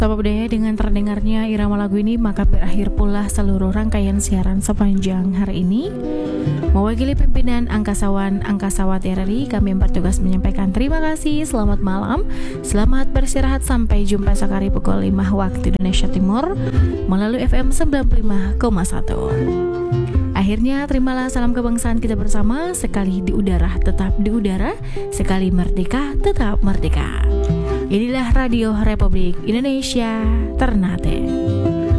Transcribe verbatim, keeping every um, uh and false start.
Top Budaya dengan terdengarnya irama lagu ini, maka berakhir pula seluruh rangkaian siaran sepanjang hari ini. Mewakili pimpinan Angkasawan Angkasawat R R I, kami yang bertugas menyampaikan terima kasih, selamat malam, selamat beristirahat, sampai jumpa esok hari pukul lima waktu Indonesia Timur melalui F M sembilan puluh lima koma satu. Akhirnya terimalah salam kebangsaan kita bersama, sekali di udara tetap di udara, sekali merdeka tetap merdeka. Inilah Radio Republik Indonesia Ternate.